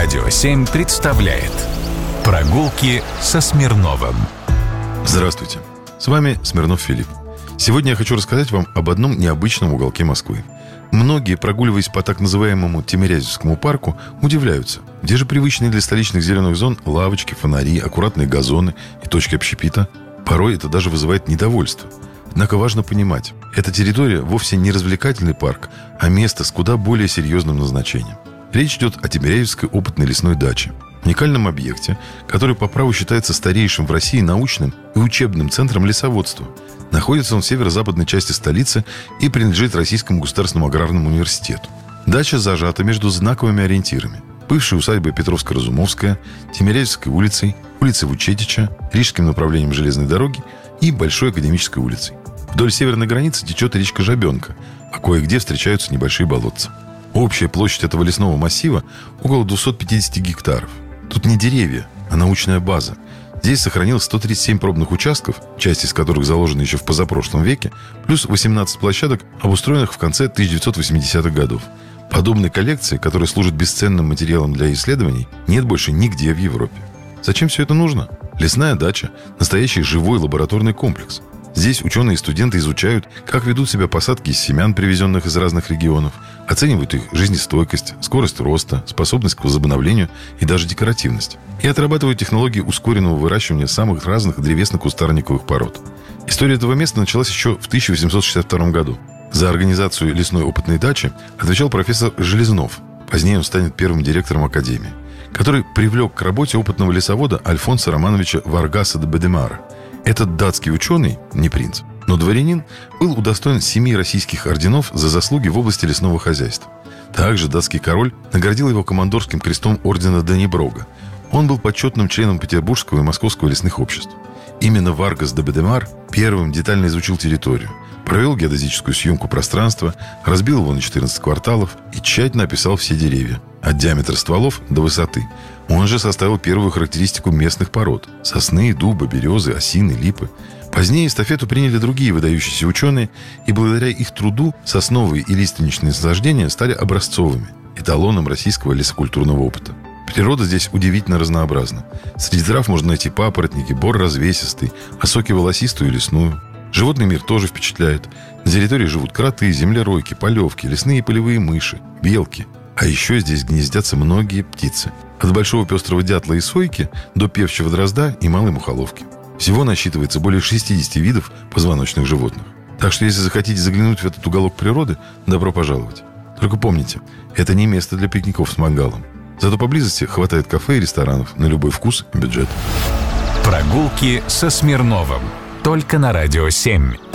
Радио 7 представляет «Прогулки со Смирновым». Здравствуйте, с вами Смирнов Филипп. Сегодня я хочу рассказать вам об одном необычном уголке Москвы. Многие, прогуливаясь по так называемому Тимирязевскому парку, удивляются, где же привычные для столичных зеленых зон лавочки, фонари, аккуратные газоны и точки общепита. Порой это даже вызывает недовольство. Однако важно понимать, эта территория вовсе не развлекательный парк, а место с куда более серьезным назначением. Речь идет о Тимирязевской опытной лесной даче, уникальном объекте, который по праву считается старейшим в России научным и учебным центром лесоводства. Находится он в северо-западной части столицы и принадлежит Российскому государственному аграрному университету. Дача зажата между знаковыми ориентирами: бывшей усадьбой Петровско-Разумовская, Тимирязевской улицей, улицей Вучетича, Рижским направлением железной дороги и Большой Академической улицей. Вдоль северной границы течет речка Жабенка, а кое-где встречаются небольшие болотца. Общая площадь этого лесного массива около 250 гектаров. Тут не деревья, а научная база. Здесь сохранилось 137 пробных участков, часть из которых заложена еще в позапрошлом веке, плюс 18 площадок, обустроенных в конце 1980-х годов. Подобной коллекции, которая служит бесценным материалом для исследований, нет больше нигде в Европе. Зачем все это нужно? Лесная дача – настоящий живой лабораторный комплекс. Здесь ученые и студенты изучают, как ведут себя посадки из семян, привезенных из разных регионов, оценивают их жизнестойкость, скорость роста, способность к возобновлению и даже декоративность. И отрабатывают технологии ускоренного выращивания самых разных древесно-кустарниковых пород. История этого места началась еще в 1862 году. За организацию лесной опытной дачи отвечал профессор Железнов. Позднее он станет первым директором академии, который привлек к работе опытного лесовода Альфонса Романовича Варгаса де Бедемара. Этот датский ученый, не принц, но дворянин, был удостоен 7 российских орденов за заслуги в области лесного хозяйства. Также датский король наградил его командорским крестом ордена Данниброга. Он был почетным членом Петербургского и Московского лесных обществ. Именно Варгас де Бедемар первым детально изучил территорию, провел геодезическую съемку пространства, разбил его на 14 кварталов и тщательно описал все деревья, от диаметра стволов до высоты. Он же составил первую характеристику местных пород – сосны, дуба, березы, осины, липы. Позднее эстафету приняли другие выдающиеся ученые, и благодаря их труду сосновые и лиственничные насаждения стали образцовыми, эталоном российского лесокультурного опыта. Природа здесь удивительно разнообразна. Среди трав можно найти папоротники, бор развесистый, осоки волосистую и лесную. Животный мир тоже впечатляет. На территории живут кроты, землеройки, полевки, лесные и полевые мыши, белки. А еще здесь гнездятся многие птицы. От большого пестрого дятла и сойки до певчего дрозда и малой мухоловки. Всего насчитывается более 60 видов позвоночных животных. Так что если захотите заглянуть в этот уголок природы, добро пожаловать. Только помните, это не место для пикников с мангалом. Зато поблизости хватает кафе и ресторанов на любой вкус и бюджет. Прогулки со Смирновым. Только на Радио 7.